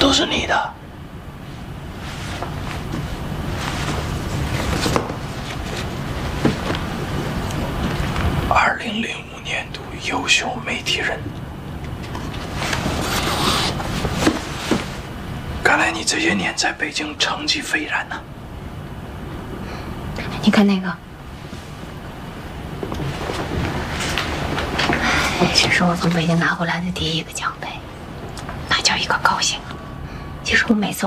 都是你的。2005年度优秀媒体人。看来你这些年在北京成绩斐然呐。 你看那个，这是我从北京拿回来的第一个奖杯，那叫一个高兴。其实我每次